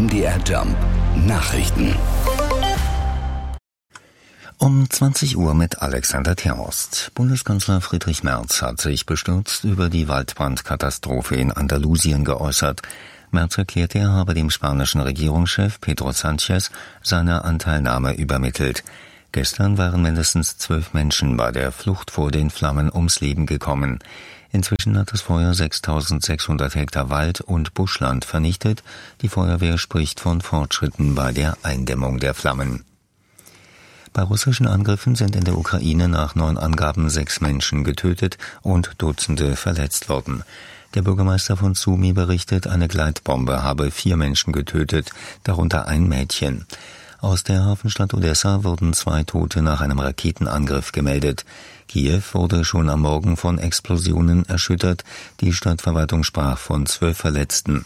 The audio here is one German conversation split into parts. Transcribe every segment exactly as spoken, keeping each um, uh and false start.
M D R Jump Nachrichten. Um zwanzig Uhr mit Alexander Terhorst. Bundeskanzler Friedrich Merz hat sich bestürzt über die Waldbrandkatastrophe in Andalusien geäußert. Merz erklärte, er habe dem spanischen Regierungschef Pedro Sánchez seine Anteilnahme übermittelt. Gestern waren mindestens zwölf Menschen bei der Flucht vor den Flammen ums Leben gekommen. Inzwischen hat das Feuer sechstausendsechshundert Hektar Wald und Buschland vernichtet. Die Feuerwehr spricht von Fortschritten bei der Eindämmung der Flammen. Bei russischen Angriffen sind in der Ukraine nach neuen Angaben sechs Menschen getötet und Dutzende verletzt worden. Der Bürgermeister von Sumy berichtet, eine Gleitbombe habe vier Menschen getötet, darunter ein Mädchen. Aus der Hafenstadt Odessa wurden zwei Tote nach einem Raketenangriff gemeldet. Kiew wurde schon am Morgen von Explosionen erschüttert. Die Stadtverwaltung sprach von zwölf Verletzten.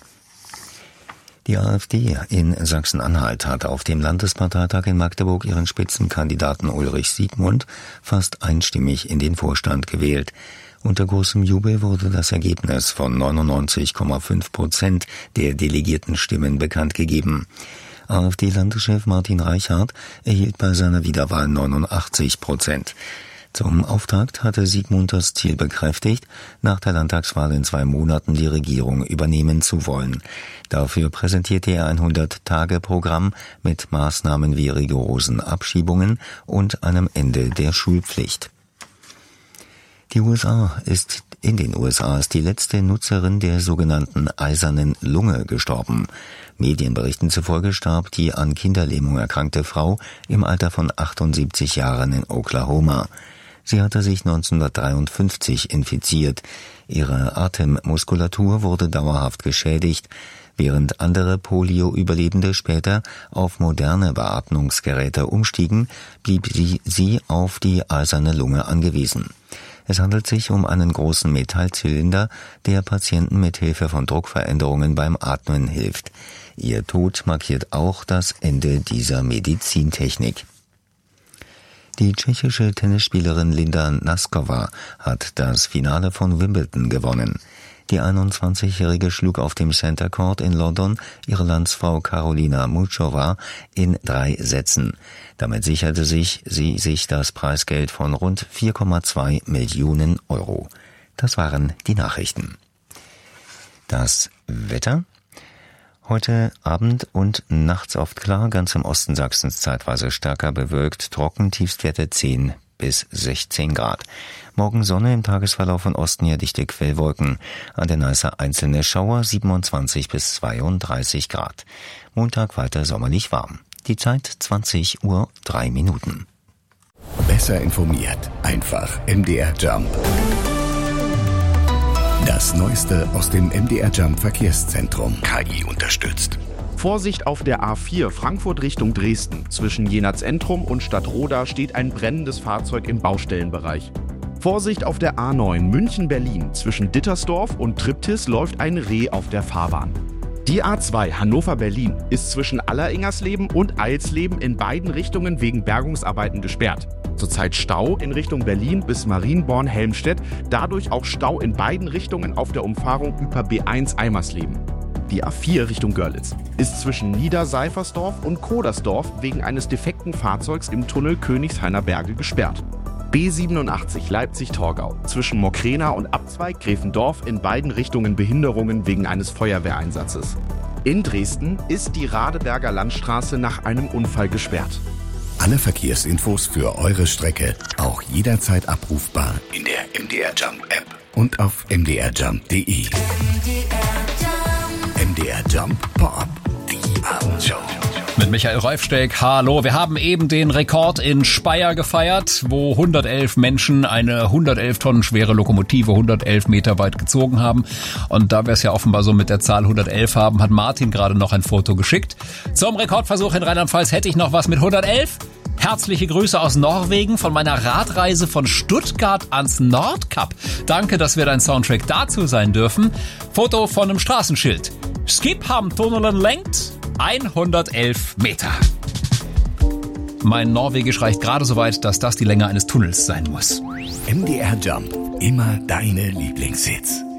Die AfD in Sachsen-Anhalt hat auf dem Landesparteitag in Magdeburg ihren Spitzenkandidaten Ulrich Siegmund fast einstimmig in den Vorstand gewählt. Unter großem Jubel wurde das Ergebnis von neunundneunzig Komma fünf Prozent der delegierten Stimmen bekannt gegeben. AfD-Landeschef Martin Reichart erhielt bei seiner Wiederwahl neunundachtzig Prozent. Zum Auftakt hatte Siegmund das Ziel bekräftigt, nach der Landtagswahl in zwei Monaten die Regierung übernehmen zu wollen. Dafür präsentierte er ein hundert-Tage-Programm mit Maßnahmen wie rigorosen Abschiebungen und einem Ende der Schulpflicht. Die U S A ist, in den U S A ist die letzte Nutzerin der sogenannten eisernen Lunge gestorben. Medienberichten zufolge starb die an Kinderlähmung erkrankte Frau im Alter von achtundsiebzig Jahren in Oklahoma. Sie hatte sich neunzehnhundertdreiundfünfzig infiziert. Ihre Atemmuskulatur wurde dauerhaft geschädigt. Während andere Polio-Überlebende später auf moderne Beatmungsgeräte umstiegen, blieb sie, sie auf die eiserne Lunge angewiesen. Es handelt sich um einen großen Metallzylinder, der Patienten mit Hilfe von Druckveränderungen beim Atmen hilft. Ihr Tod markiert auch das Ende dieser Medizintechnik. Die tschechische Tennisspielerin Linda Naskova hat das Finale von Wimbledon gewonnen. Die einundzwanzigjährige schlug auf dem Center Court in London ihre Landsfrau Karolina Muchova in drei Sätzen. Damit sicherte sich sie sich das Preisgeld von rund vier Komma zwei Millionen Euro. Das waren die Nachrichten. Das Wetter? Heute Abend und nachts oft klar, ganz im Osten Sachsens zeitweise stärker bewölkt, trocken, Tiefstwerte zehn bis sechzehn Grad. Morgen Sonne, im Tagesverlauf von Osten her dichte Quellwolken. An der Neiße einzelne Schauer, siebenundzwanzig bis zweiunddreißig Grad. Montag weiter sommerlich warm. Die Zeit zwanzig Uhr drei Minuten. Besser informiert, einfach M D R Jump. Das Neueste aus dem M D R Jump Verkehrszentrum. K I unterstützt. Vorsicht auf der A vier Frankfurt Richtung Dresden. Zwischen Jena-Zentrum und Stadtroda steht ein brennendes Fahrzeug im Baustellenbereich. Vorsicht auf der A neun München-Berlin. Zwischen Dittersdorf und Triptis läuft ein Reh auf der Fahrbahn. Die A zwei Hannover-Berlin ist zwischen Alleringersleben und Eilsleben in beiden Richtungen wegen Bergungsarbeiten gesperrt. Zurzeit Stau in Richtung Berlin bis Marienborn-Helmstedt, dadurch auch Stau in beiden Richtungen auf der Umfahrung über B eins Eimersleben. Die A vier Richtung Görlitz ist zwischen Niederseifersdorf und Kodersdorf wegen eines defekten Fahrzeugs im Tunnel Königshainer Berge gesperrt. B siebenundachtzig Leipzig-Torgau zwischen Mokrena und Abzweig Gräfendorf in beiden Richtungen Behinderungen wegen eines Feuerwehreinsatzes. In Dresden ist die Radeberger Landstraße nach einem Unfall gesperrt. Alle Verkehrsinfos für eure Strecke auch jederzeit abrufbar in der M D R Jump App und auf m d r jump punkt d e. M D R Jump Pop, die Abendshow. Mit Michael Reufsteck, hallo. Wir haben eben den Rekord in Speyer gefeiert, wo hundertelf Menschen eine hundertelf Tonnen schwere Lokomotive hundertelf Meter weit gezogen haben. Und da wir es ja offenbar so mit der Zahl hundertelf haben, hat Martin gerade noch ein Foto geschickt. Zum Rekordversuch in Rheinland-Pfalz hätte ich noch was mit hundertelf. Herzliche Grüße aus Norwegen von meiner Radreise von Stuttgart ans Nordkap. Danke, dass wir dein Soundtrack dazu sein dürfen. Foto von einem Straßenschild. Skiphamn-Tunnelen lenkt hundertelf Meter. Mein Norwegisch reicht gerade so weit, dass das die Länge eines Tunnels sein muss. M D R Jump, immer deine Lieblingshits.